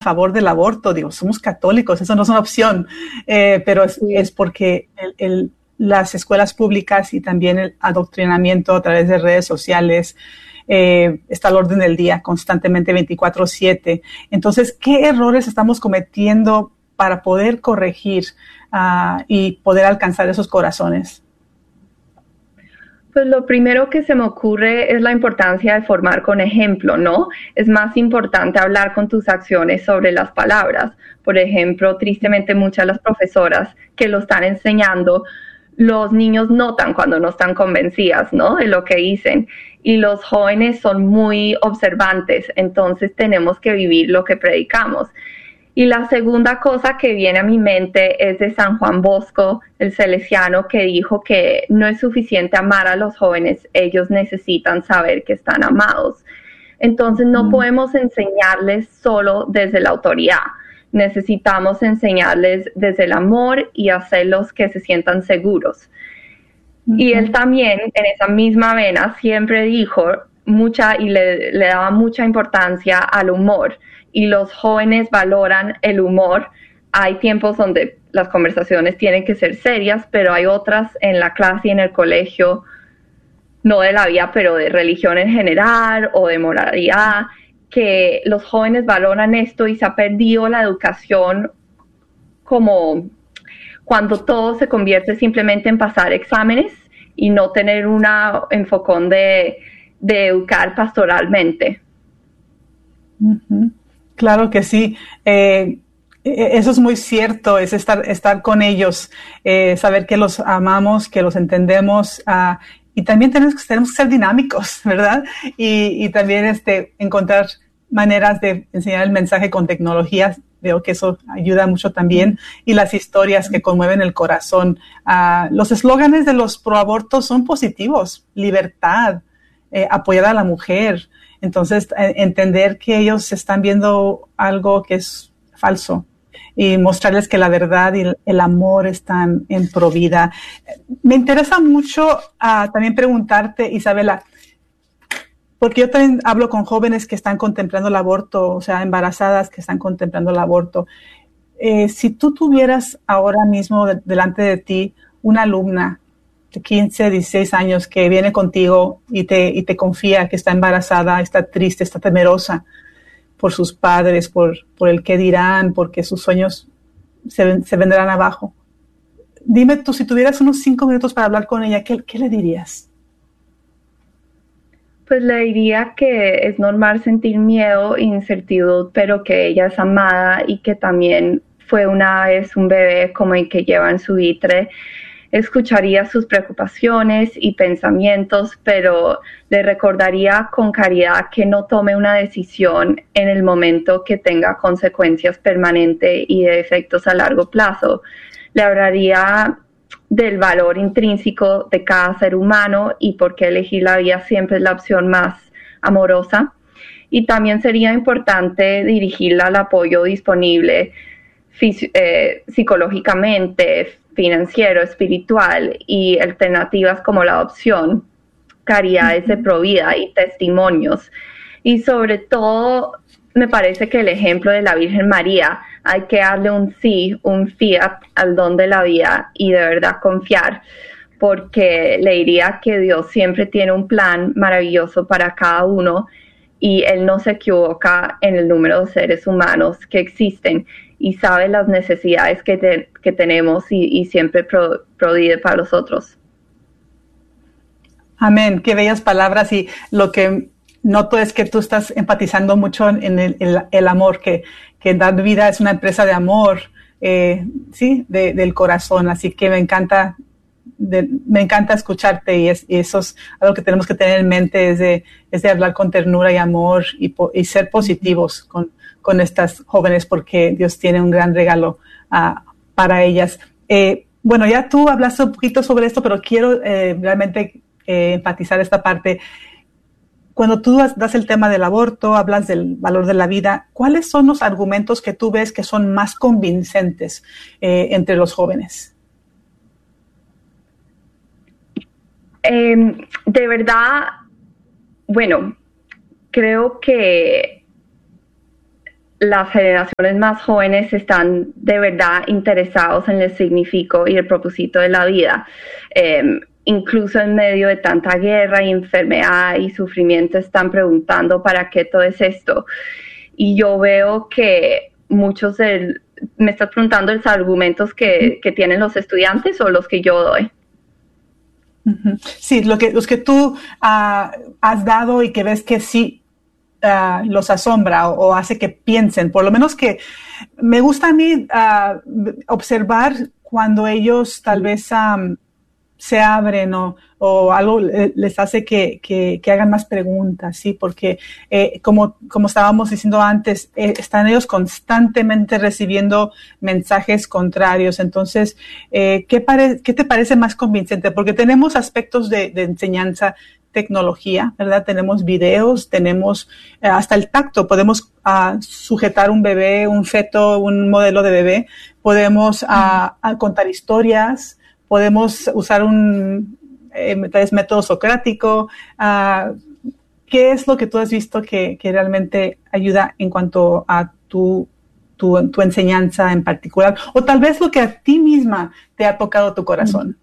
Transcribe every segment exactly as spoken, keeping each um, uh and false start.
favor del aborto. Digo, somos católicos, eso no es una opción, eh, pero es, sí. es porque el, el, las escuelas públicas y también el adoctrinamiento a través de redes sociales eh, está al orden del día constantemente veinticuatro siete. Entonces, ¿qué errores estamos cometiendo para poder corregir uh, y poder alcanzar esos corazones? Pues lo primero que se me ocurre es la importancia de formar con ejemplo, ¿no? Es más importante hablar con tus acciones sobre las palabras. Por ejemplo, tristemente muchas de las profesoras que lo están enseñando, los niños notan cuando no están convencidas, ¿no?, de lo que dicen. Y los jóvenes son muy observantes, entonces tenemos que vivir lo que predicamos. Y la segunda cosa que viene a mi mente es de San Juan Bosco, el salesiano, que dijo que no es suficiente amar a los jóvenes, ellos necesitan saber que están amados. Entonces no mm. podemos enseñarles solo desde la autoridad, necesitamos enseñarles desde el amor y hacerlos que se sientan seguros. Mm-hmm. Y él también, en esa misma vena, siempre dijo mucha y le, le daba mucha importancia al humor. Y los jóvenes valoran el humor. Hay tiempos donde las conversaciones tienen que ser serias, pero hay otras en la clase y en el colegio, no de la vida, pero de religión en general o de moralidad, que los jóvenes valoran esto y se ha perdido la educación como cuando todo se convierte simplemente en pasar exámenes y no tener un enfocón de, de educar pastoralmente. Uh-huh. Claro que sí. Eh, eso es muy cierto, es estar, estar con ellos, eh, saber que los amamos, que los entendemos, uh, y también tenemos que, tenemos que ser dinámicos, ¿verdad? Y, y también este, encontrar maneras de enseñar el mensaje con tecnologías. Veo que eso ayuda mucho también. Y las historias que conmueven el corazón. Uh, los eslóganes de los proabortos son positivos. Libertad, eh, apoyar a la mujer. Entonces, entender que ellos están viendo algo que es falso y mostrarles que la verdad y el amor están en provida. Me interesa mucho uh, también preguntarte, Isabela, porque yo también hablo con jóvenes que están contemplando el aborto, o sea, embarazadas que están contemplando el aborto. Eh, si tú tuvieras ahora mismo de, delante de ti una alumna de quince, dieciséis años que viene contigo y te, y te confía que está embarazada, está triste, está temerosa por sus padres, por, por el qué dirán, porque sus sueños se, se vendrán abajo. Dime tú, si tuvieras unos cinco minutos para hablar con ella, ¿qué, qué le dirías? Pues le diría que es normal sentir miedo e incertidumbre, pero que ella es amada y que también fue una vez un bebé como el que lleva en su vientre. Escucharía sus preocupaciones y pensamientos, pero le recordaría con caridad que no tome una decisión en el momento que tenga consecuencias permanentes y de efectos a largo plazo. Le hablaría del valor intrínseco de cada ser humano y por qué elegir la vida siempre es la opción más amorosa. Y también sería importante dirigirla al apoyo disponible fisi- eh, psicológicamente, financiero, espiritual y alternativas como la adopción, caridades de provida y testimonios. Y sobre todo, me parece que el ejemplo de la Virgen María, hay que darle un sí, un fiat al don de la vida y de verdad confiar, porque le diría que Dios siempre tiene un plan maravilloso para cada uno y Él no se equivoca en el número de seres humanos que existen y sabe las necesidades que, te, que tenemos y, y siempre pro, provee para los otros. Amén, qué bellas palabras, y lo que noto es que tú estás empatizando mucho en el, el, el amor, que, que Dar Vida es una empresa de amor, eh, sí, de, del corazón, así que me encanta, de, me encanta escucharte, y, es, y eso es algo que tenemos que tener en mente, es de, es de hablar con ternura y amor y, y ser positivos con, con estas jóvenes, porque Dios tiene un gran regalo uh, para ellas. Eh, bueno, ya tú hablaste un poquito sobre esto, pero quiero eh, realmente eh, enfatizar esta parte. Cuando tú das el tema del aborto, hablas del valor de la vida, ¿cuáles son los argumentos que tú ves que son más convincentes eh, entre los jóvenes? Eh, de verdad, bueno, creo que las generaciones más jóvenes están de verdad interesados en el significado y el propósito de la vida. Eh, incluso en medio de tanta guerra y enfermedad y sufrimiento están preguntando ¿para qué todo es esto? Y yo veo que muchos de, me estás preguntando los argumentos que, que tienen los estudiantes o los que yo doy. Sí, lo que, los que tú uh, has dado y que ves que sí uh, los asombra o, o hace que piensen, por lo menos que me gusta a mí uh, observar cuando ellos tal vez um, se abren o, o algo les hace que, que, que hagan más preguntas, ¿sí? Porque eh, como, como estábamos diciendo antes, eh, están ellos constantemente recibiendo mensajes contrarios. Entonces, eh, ¿qué, pare, ¿qué te parece más convincente? Porque tenemos aspectos de, de enseñanza, tecnología, ¿verdad? Tenemos videos, tenemos eh, hasta el tacto, podemos uh, sujetar un bebé, un feto, un modelo de bebé, podemos uh, uh, contar historias, podemos usar un eh, método socrático. Uh, ¿Qué es lo que tú has visto que, que realmente ayuda en cuanto a tu, tu, tu enseñanza en particular? O tal vez lo que a ti misma te ha tocado tu corazón.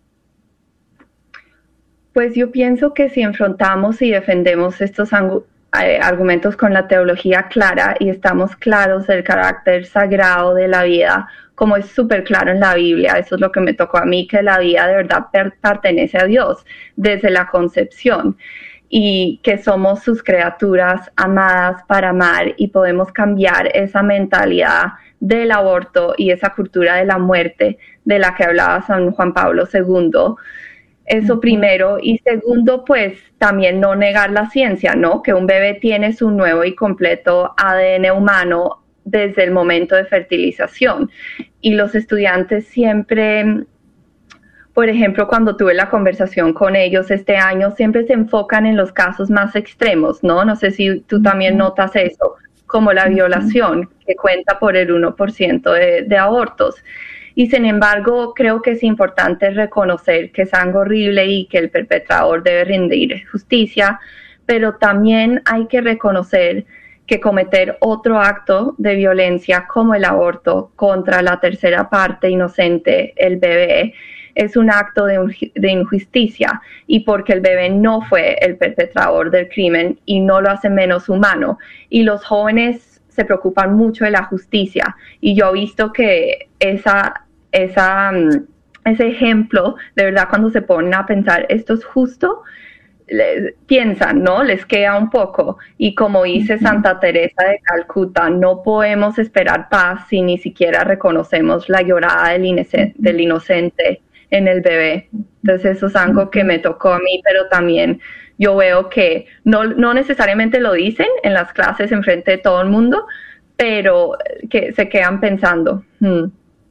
Pues yo pienso que si enfrentamos y defendemos estos eh, argumentos con la teología clara y estamos claros del carácter sagrado de la vida, como es súper claro en la Biblia, eso es lo que me tocó a mí, que la vida de verdad per- pertenece a Dios desde la concepción y que somos sus criaturas amadas para amar y podemos cambiar esa mentalidad del aborto y esa cultura de la muerte de la que hablaba San Juan Pablo segundo. Eso primero. Y segundo, pues también no negar la ciencia, ¿no? Que un bebé tiene su nuevo y completo A D N humano desde el momento de fertilización. Y los estudiantes siempre, por ejemplo, cuando tuve la conversación con ellos este año, siempre se enfocan en los casos más extremos, ¿no? No sé si tú también notas eso, como la violación, que cuenta por el uno por ciento de, de abortos. Y sin embargo, creo que es importante reconocer que es algo horrible y que el perpetrador debe rendir justicia, pero también hay que reconocer que cometer otro acto de violencia como el aborto contra la tercera parte inocente, el bebé, es un acto de, un, de injusticia y porque el bebé no fue el perpetrador del crimen y no lo hace menos humano. Y los jóvenes se preocupan mucho de la justicia y yo he visto que esa, esa, ese ejemplo, de verdad, cuando se ponen a pensar, ¿esto es justo?, Les, piensan, ¿no? Les queda un poco. Y como dice Santa Teresa de Calcuta, no podemos esperar paz si ni siquiera reconocemos la llorada del, inocente, del inocente en el bebé. Entonces eso es algo que me tocó a mí, pero también yo veo que no, no necesariamente lo dicen en las clases en frente de todo el mundo, pero que se quedan pensando. Hmm.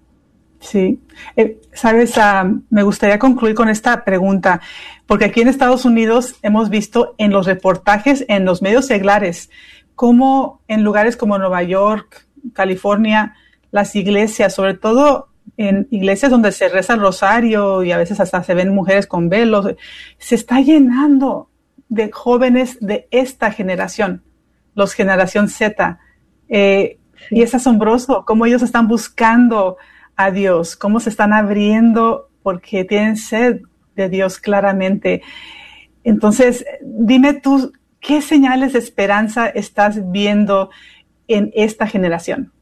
Sí, eh, sabes, uh, me gustaría concluir con esta pregunta, porque aquí en Estados Unidos hemos visto en los reportajes, en los medios seglares, cómo en lugares como Nueva York, California, las iglesias, sobre todo en iglesias donde se reza el rosario y a veces hasta se ven mujeres con velos, se está llenando de jóvenes de esta generación, los generación Z, eh, sí. Y es asombroso cómo ellos están buscando a Dios, cómo se están abriendo porque tienen sed de Dios claramente. Entonces, dime tú, ¿qué señales de esperanza estás viendo en esta generación?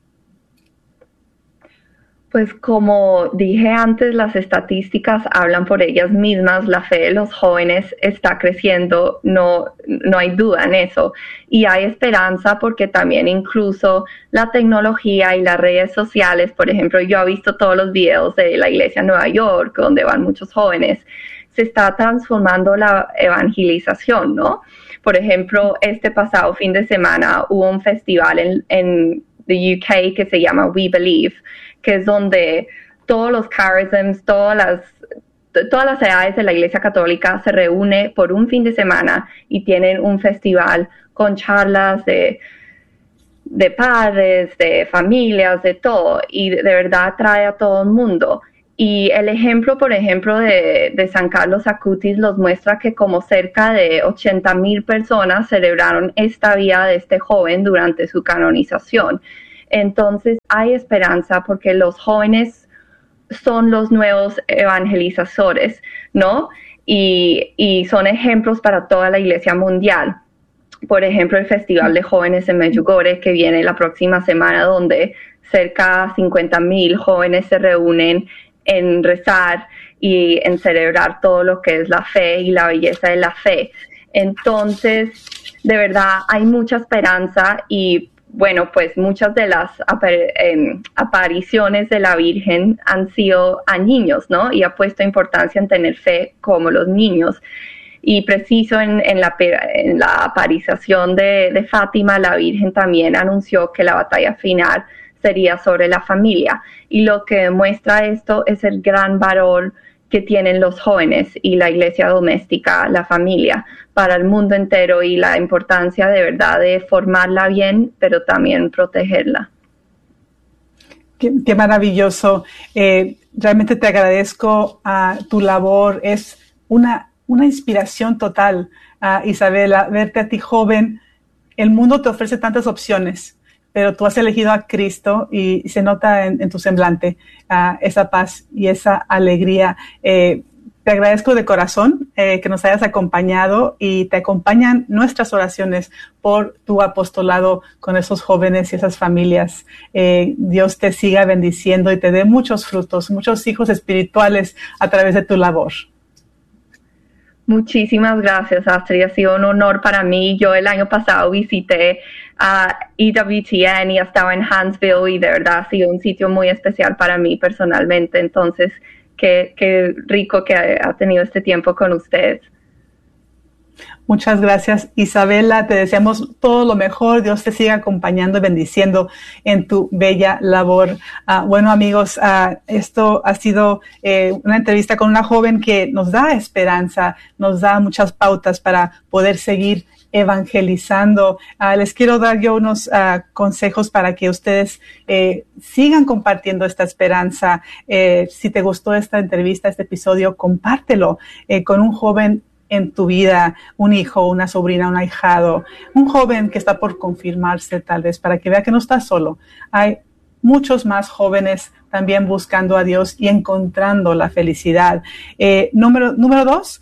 Pues como dije antes, las estadísticas hablan por ellas mismas, la fe de los jóvenes está creciendo, no, no hay duda en eso. Y hay esperanza porque también incluso la tecnología y las redes sociales, por ejemplo, yo he visto todos los videos de la iglesia en Nueva York, donde van muchos jóvenes, se está transformando la evangelización, ¿no? Por ejemplo, este pasado fin de semana hubo un festival en, en the U K que se llama We Believe, que es donde todos los charisms, todas las, todas las edades de la Iglesia Católica se reúnen por un fin de semana y tienen un festival con charlas de, de padres, de familias, de todo, y de verdad atrae a todo el mundo. Y el ejemplo, por ejemplo, de, de San Carlos Acutis los muestra que como cerca de ochenta mil personas celebraron esta vida de este joven durante su canonización. Entonces hay esperanza porque los jóvenes son los nuevos evangelizadores, ¿no? Y, y son ejemplos para toda la iglesia mundial. Por ejemplo, el Festival de Jóvenes en Medjugorje, que viene la próxima semana, donde cerca de cincuenta mil jóvenes se reúnen en rezar y en celebrar todo lo que es la fe y la belleza de la fe. Entonces, de verdad, hay mucha esperanza y, bueno, pues muchas de las apar- eh, apariciones de la Virgen han sido a niños, ¿no? Y ha puesto importancia en tener fe como los niños. Y preciso en, en, la, en la aparición de, de Fátima, la Virgen también anunció que la batalla final sería sobre la familia. Y lo que demuestra esto es el gran valor que tienen los jóvenes y la iglesia doméstica, la familia, para el mundo entero y la importancia de verdad de formarla bien, pero también protegerla. Qué, qué maravilloso. Eh, realmente te agradezco uh, tu labor. Es una Una inspiración total, uh, Isabela, verte a ti joven. El mundo te ofrece tantas opciones, pero tú has elegido a Cristo y se nota en, en tu semblante uh, esa paz y esa alegría. Eh, te agradezco de corazón eh, que nos hayas acompañado y te acompañan nuestras oraciones por tu apostolado con esos jóvenes y esas familias. Eh, Dios te siga bendiciendo y te dé muchos frutos, muchos hijos espirituales a través de tu labor. Muchísimas gracias, Astrid. Ha sido un honor para mí. Yo el año pasado visité a E W T N y estaba en Huntsville y de verdad ha sido un sitio muy especial para mí personalmente. Entonces, qué, qué rico que ha tenido este tiempo con ustedes. Muchas gracias, Isabela. Te deseamos todo lo mejor. Dios te siga acompañando y bendiciendo en tu bella labor. Uh, bueno, amigos, uh, esto ha sido eh, una entrevista con una joven que nos da esperanza, nos da muchas pautas para poder seguir evangelizando. Uh, les quiero dar yo unos uh, consejos para que ustedes eh, sigan compartiendo esta esperanza. Eh, si te gustó esta entrevista, este episodio, compártelo eh, con un joven en tu vida, un hijo, una sobrina, un ahijado, un joven que está por confirmarse tal vez, para que vea que no está solo. Hay muchos más jóvenes también buscando a Dios y encontrando la felicidad. Eh, número, número dos,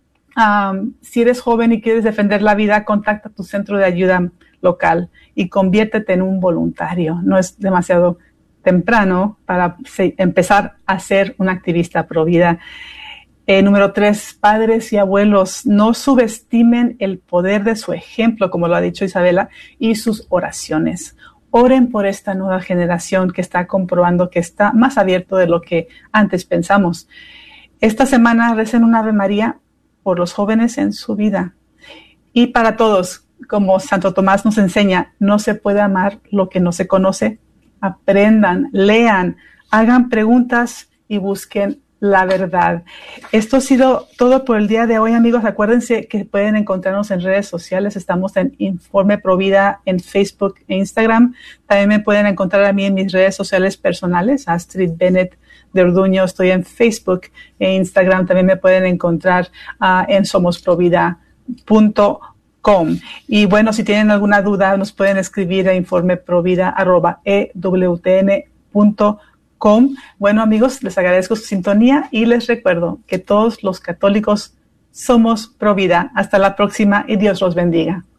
um, si eres joven y quieres defender la vida, contacta tu centro de ayuda local y conviértete en un voluntario. No es demasiado temprano para se, empezar a ser un activista pro vida. Eh, número tres, padres y abuelos, no subestimen el poder de su ejemplo, como lo ha dicho Isabela, y sus oraciones. Oren por esta nueva generación que está comprobando que está más abierto de lo que antes pensamos. Esta semana recen una Ave María por los jóvenes en su vida. Y para todos, como Santo Tomás nos enseña, no se puede amar lo que no se conoce. Aprendan, lean, hagan preguntas y busquen la verdad. Esto ha sido todo por el día de hoy, amigos. Acuérdense que pueden encontrarnos en redes sociales. Estamos en Informe Provida en Facebook e Instagram. También me pueden encontrar a mí en mis redes sociales personales, Astrid Bennett de Orduño. Estoy en Facebook e Instagram. También me pueden encontrar uh, en somos provida punto com. Y bueno, si tienen alguna duda, nos pueden escribir a informeprovida arroba e w t n punto com. Com. Bueno, amigos, les agradezco su sintonía y les recuerdo que todos los católicos somos pro vida. Hasta la próxima y Dios los bendiga.